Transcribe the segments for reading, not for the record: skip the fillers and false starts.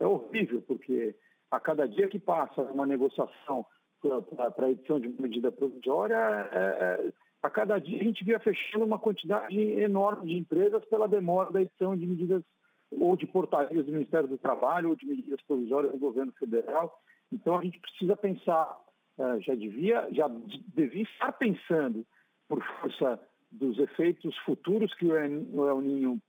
horrível, porque a cada dia que passa uma negociação para a edição de uma medida provisória, a cada dia a gente via fechando uma quantidade enorme de empresas pela demora da edição de medidas ou de portarias do Ministério do Trabalho ou de medidas provisórias do governo federal. Então a gente precisa pensar, já devia estar pensando, por força dos efeitos futuros que o El Niño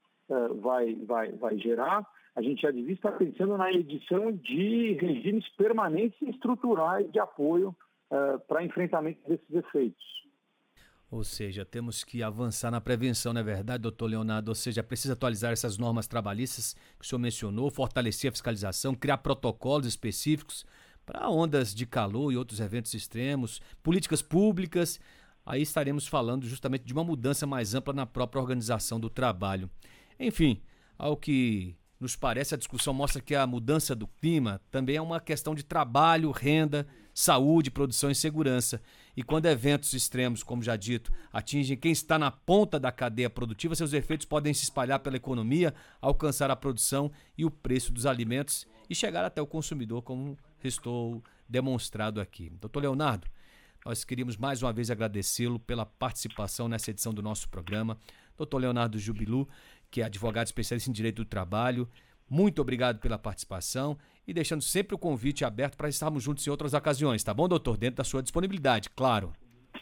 vai gerar, a gente já devia estar pensando na edição de regimes permanentes e estruturais de apoio para enfrentamento desses efeitos. Ou seja, temos que avançar na prevenção, não é verdade, doutor Leonardo? Ou seja, precisa atualizar essas normas trabalhistas que o senhor mencionou, fortalecer a fiscalização, criar protocolos específicos para ondas de calor e outros eventos extremos, políticas públicas. Aí estaremos falando justamente de uma mudança mais ampla na própria organização do trabalho. Enfim, ao que nos parece, a discussão mostra que a mudança do clima também é uma questão de trabalho, renda, saúde, produção e segurança. E quando eventos extremos, como já dito, atingem quem está na ponta da cadeia produtiva, seus efeitos podem se espalhar pela economia, alcançar a produção e o preço dos alimentos e chegar até o consumidor, como restou demonstrado aqui. Doutor Leonardo, nós queríamos mais uma vez agradecê-lo pela participação nessa edição do nosso programa. Doutor Leonardo Jubilu, que é advogado especialista em direito do trabalho, muito obrigado pela participação e deixando sempre o convite aberto para estarmos juntos em outras ocasiões, tá bom, doutor? Dentro da sua disponibilidade, claro.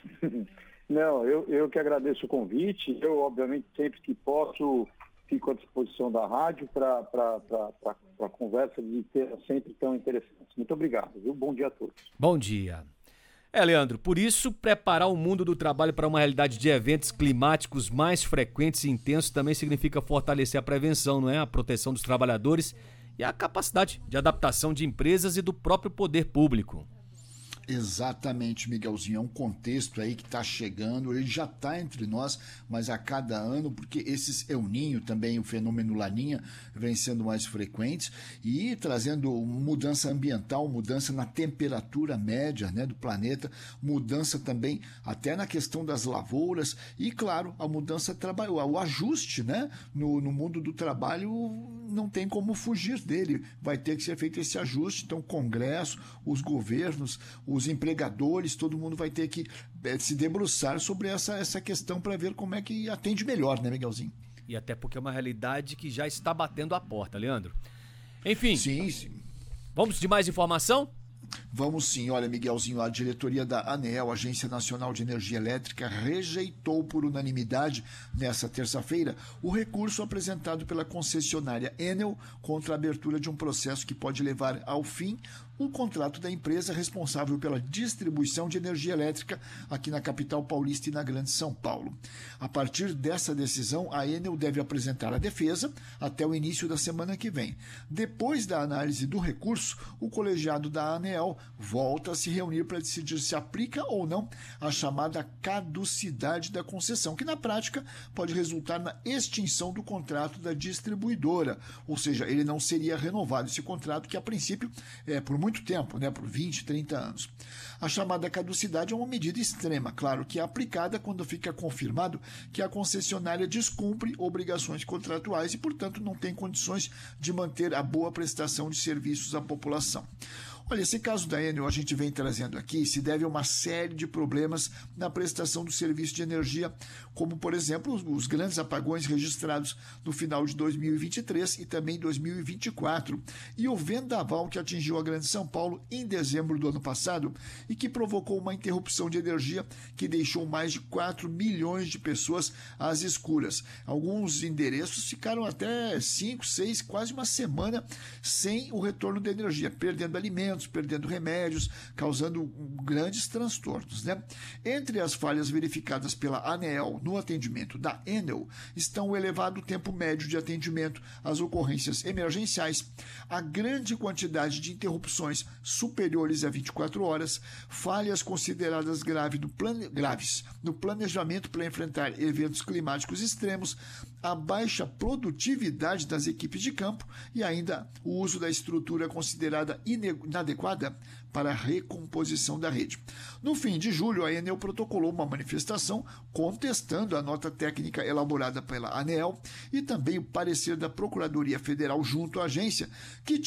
Não, eu que agradeço o convite. Eu, obviamente, sempre que posso, fico à disposição da rádio para conversa de temas sempre tão interessantes. Muito obrigado, viu? Bom dia a todos. Bom dia. Leandro, por isso, preparar o mundo do trabalho para uma realidade de eventos climáticos mais frequentes e intensos também significa fortalecer a prevenção, não é? A proteção dos trabalhadores e a capacidade de adaptação de empresas e do próprio poder público. Exatamente, Miguelzinho, é um contexto aí que está chegando, ele já está entre nós, mas a cada ano, porque esses El Niño também, o fenômeno Laninha, vem sendo mais frequentes e trazendo mudança ambiental, mudança na temperatura média, né, do planeta, mudança também até na questão das lavouras e, claro, a mudança trabalhista, o ajuste, né, no mundo do trabalho não tem como fugir dele, vai ter que ser feito esse ajuste, então o Congresso, os governos, os empregadores, todo mundo vai ter que se debruçar sobre essa questão para ver como é que atende melhor, né, Miguelzinho? E até porque é uma realidade que já está batendo a porta, Leandro. Enfim, sim. Vamos de mais informação? Vamos sim, olha, Miguelzinho, a diretoria da ANEEL, Agência Nacional de Energia Elétrica, rejeitou por unanimidade, nesta terça-feira, o recurso apresentado pela concessionária Enel contra a abertura de um processo que pode levar ao fim o contrato da empresa responsável pela distribuição de energia elétrica aqui na capital paulista e na Grande São Paulo. A partir dessa decisão, a Enel deve apresentar a defesa até o início da semana que vem. Depois da análise do recurso, o colegiado da ANEEL volta a se reunir para decidir se aplica ou não a chamada caducidade da concessão, que na prática pode resultar na extinção do contrato da distribuidora, ou seja, ele não seria renovado, esse contrato que a princípio é por muito tempo, né, por 20, 30 anos. A chamada caducidade é uma medida extrema, claro, que é aplicada quando fica confirmado que a concessionária descumpre obrigações contratuais e, portanto, não tem condições de manter a boa prestação de serviços à população. Olha, esse caso da Enel a gente vem trazendo aqui se deve a uma série de problemas na prestação do serviço de energia, como, por exemplo, os grandes apagões registrados no final de 2023 e também 2024, e o vendaval que atingiu a Grande São Paulo em dezembro do ano passado e que provocou uma interrupção de energia que deixou mais de 4 milhões de pessoas às escuras. Alguns endereços ficaram até 5, 6, quase uma semana sem o retorno da energia, perdendo alimentos, perdendo remédios, causando grandes transtornos, né? Entre as falhas verificadas pela ANEEL no atendimento da Enel estão o elevado tempo médio de atendimento às ocorrências emergenciais, a grande quantidade de interrupções superiores a 24 horas, falhas consideradas graves no planejamento para enfrentar eventos climáticos extremos, a baixa produtividade das equipes de campo e ainda o uso da estrutura considerada inadequada para a recomposição da rede. No fim de julho, a Enel protocolou uma manifestação contestando a nota técnica elaborada pela ANEEL e também o parecer da Procuradoria Federal junto à agência, que